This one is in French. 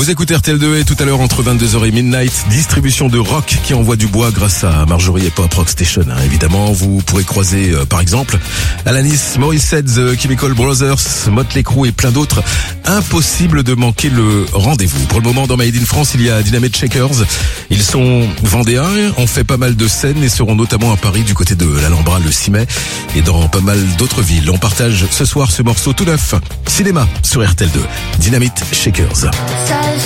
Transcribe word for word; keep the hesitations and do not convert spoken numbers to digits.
Vous écoutez R T L deux et tout à l'heure entre vingt-deux heures et midnight, distribution de rock qui envoie du bois grâce à Marjorie et Pop Rock Station. Hein. Évidemment, vous pourrez croiser euh, par exemple Alanis Morissette, The Chemical Brothers, Motley Crue et plein d'autres. Impossible de manquer le rendez-vous. Pour le moment, dans Made in France, il y a Dynamite Shakers. Ils sont vendéens, ont fait pas mal de scènes et seront notamment à Paris du côté de l'Alhambra le six mai et dans pas mal d'autres villes. On partage ce soir ce morceau tout neuf. Cinéma sur R T L deux. Dynamite Shakers. Ça